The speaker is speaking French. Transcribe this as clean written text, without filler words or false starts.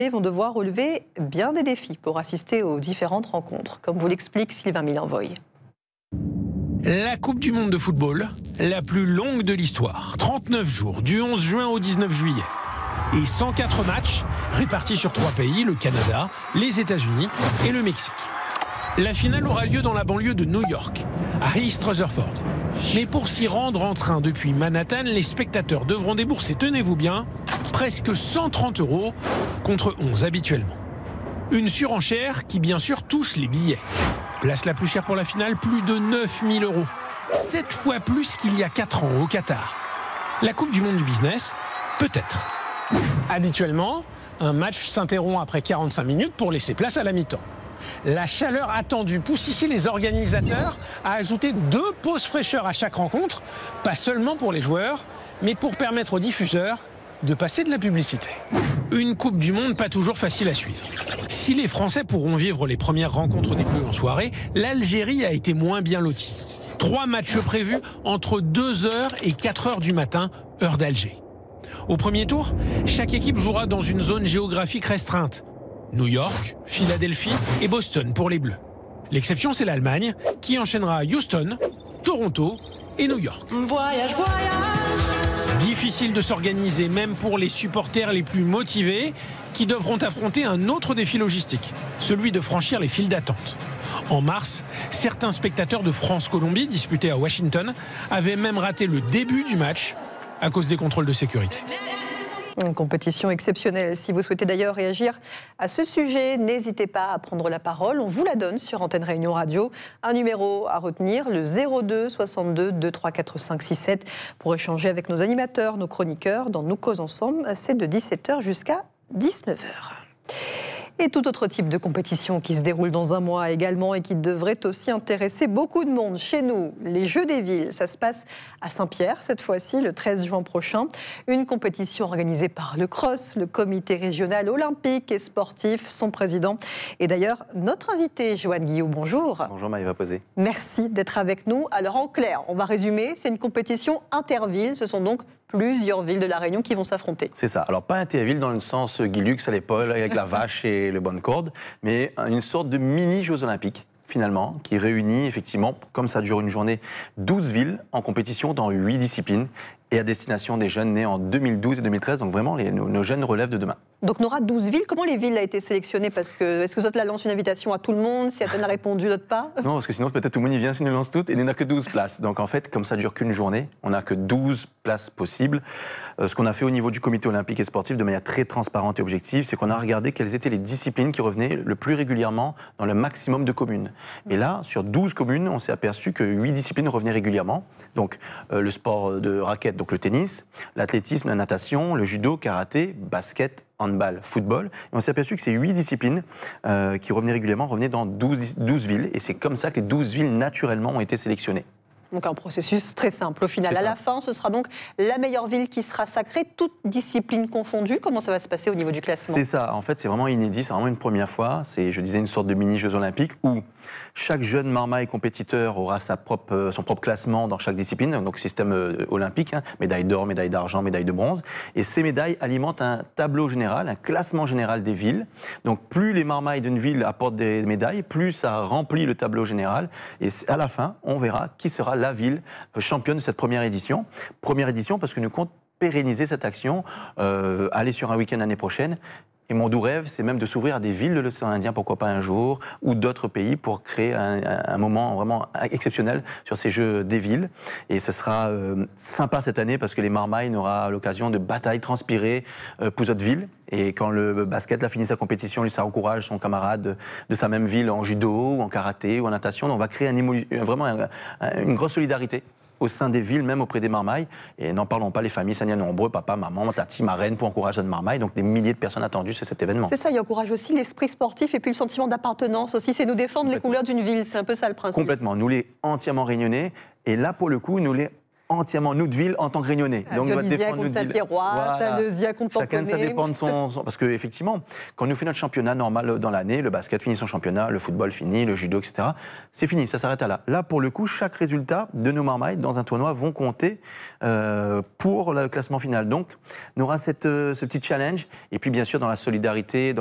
vont devoir relever bien des défis pour assister aux différentes rencontres, comme vous l'explique Sylvain Milenvoy. La Coupe du Monde de football, la plus longue de l'histoire. 39 jours, du 11 juin au 19 juillet. Et 104 matchs répartis sur 3 pays, le Canada, les États-Unis et le Mexique. La finale aura lieu dans la banlieue de New York, à East Rutherford. Mais pour s'y rendre en train depuis Manhattan, les spectateurs devront débourser, tenez-vous bien, presque 130 € contre 11 habituellement. Une surenchère qui bien sûr touche les billets. Place la plus chère pour la finale, plus de 9 000 €. 7 fois plus qu'il y a 4 ans au Qatar. La Coupe du Monde du business, peut-être. Habituellement, un match s'interrompt après 45 minutes pour laisser place à la mi-temps. La chaleur attendue pousse ici les organisateurs à ajouter 2 pauses fraîcheur à chaque rencontre, pas seulement pour les joueurs, mais pour permettre aux diffuseurs de passer de la publicité. Une Coupe du Monde pas toujours facile à suivre. Si les Français pourront vivre les premières rencontres des Bleus en soirée, l'Algérie a été moins bien lotie. 3 matchs prévus entre 2h et 4h du matin, heure d'Alger. Au premier tour, chaque équipe jouera dans une zone géographique restreinte. New York, Philadelphie et Boston pour les Bleus. L'exception, c'est l'Allemagne, qui enchaînera Houston, Toronto et New York. Voyage, voyage. Difficile de s'organiser, même pour les supporters les plus motivés, qui devront affronter un autre défi logistique, celui de franchir les files d'attente. En mars, certains spectateurs de France-Colombie, disputés à Washington, avaient même raté le début du match à cause des contrôles de sécurité. Une compétition exceptionnelle. Si vous souhaitez d'ailleurs réagir à ce sujet, n'hésitez pas à prendre la parole. On vous la donne sur Antenne Réunion Radio. Un numéro à retenir, le 02 62 23 45 67, pour échanger avec nos animateurs, nos chroniqueurs, dans Nous Cause Ensemble. C'est de 17h jusqu'à 19h. Et tout autre type de compétition qui se déroule dans un mois également et qui devrait aussi intéresser beaucoup de monde. Chez nous, les Jeux des Villes, ça se passe à Saint-Pierre cette fois-ci, le 13 juin prochain. Une compétition organisée par le CROSS, le comité régional olympique et sportif, son président. Et d'ailleurs, notre invité, Joanne Guillot, bonjour. Bonjour Maëva Posé. Merci d'être avec nous. Alors en clair, on va résumer, c'est une compétition interville, ce sont donc plusieurs villes de la Réunion qui vont s'affronter. C'est ça. Alors pas interville dans le sens Guilux à l'épaule avec la vache et le bonne corde, mais une sorte de mini-Jeux olympiques finalement, qui réunit effectivement, comme ça dure une journée, 12 villes en compétition dans 8 disciplines et à destination des jeunes nés en 2012 et 2013. Donc vraiment, nos jeunes relèvent de demain. Donc on aura 12 villes. Comment les villes ont été sélectionnées? Parce que, est-ce que vous autres lancez une invitation à tout le monde? Si Athènes a répondu, d'autres pas? Non, parce que sinon peut-être tout le monde y vient si nous lance toutes et il n'y en a que 12 places. Donc en fait, comme ça dure qu'une journée, on n'a que 12 places possibles. Ce qu'on a fait au niveau du comité olympique et sportif de manière très transparente et objective, c'est qu'on a regardé quelles étaient les disciplines qui revenaient le plus régulièrement dans le maximum de communes. Et là, sur 12 communes, on s'est aperçu que 8 disciplines revenaient régulièrement. Donc le sport de raquette, donc le tennis, l'athlétisme, la natation, le judo, karaté, basket, handball, football. Et on s'est aperçu que ces 8 disciplines qui revenaient régulièrement revenaient dans 12 villes. Et c'est comme ça que les 12 villes, naturellement, ont été sélectionnées. Donc un processus très simple au final. À la fin, ce sera donc la meilleure ville qui sera sacrée, toute discipline confondue. Comment ça va se passer au niveau du classement? C'est ça. En fait, c'est vraiment inédit. C'est vraiment une première fois. C'est, je disais, une sorte de mini-Jeux olympiques où chaque jeune marmaille compétiteur aura son propre classement dans chaque discipline. Donc système olympique, hein, médaille d'or, médaille d'argent, médaille de bronze. Et ces médailles alimentent un tableau général, un classement général des villes. Donc plus les marmailles d'une ville apportent des médailles, plus ça remplit le tableau général. Et à la fin, on verra qui sera la ville championne de cette première édition. Première édition parce que nous comptons pérenniser cette action, aller sur un week-end l'année prochaine. Et mon doux rêve, c'est même de s'ouvrir à des villes de l'océan Indien, pourquoi pas un jour, ou d'autres pays pour créer un moment vraiment exceptionnel sur ces Jeux des villes. Et ce sera sympa cette année parce que les marmailles auront l'occasion de batailles transpirées pour d'autres villes. Et quand le basket a fini sa compétition, ça encourage son camarade de sa même ville en judo, ou en karaté, ou en natation. Donc on va créer vraiment une grosse solidarité au sein des villes, même auprès des marmailles. Et n'en parlons pas, les familles s'en nombreux, papa, maman, tati, marraine, pour encourager une marmaille. Donc des milliers de personnes attendues sur cet événement. C'est ça, il encourage aussi l'esprit sportif et puis le sentiment d'appartenance aussi. C'est nous défendre les couleurs d'une ville, c'est un peu ça le principe. Complètement, nous les entièrement réunionnais. Et là, pour le coup, nous les entièrement notre ville en tant que Réunionnais. Donc, Dionisia contre Saint-Pierrois, Voilà. Salezia contre Chacun, ça dépend de son... Parce qu'effectivement, quand nous fait notre championnat normal dans l'année, le basket finit son championnat, le football finit, le judo, etc., c'est fini, ça s'arrête à là. Là, pour le coup, chaque résultat de nos marmailles dans un tournoi vont compter pour le classement final. Donc, on aura ce petit challenge. Et puis, bien sûr, dans la solidarité,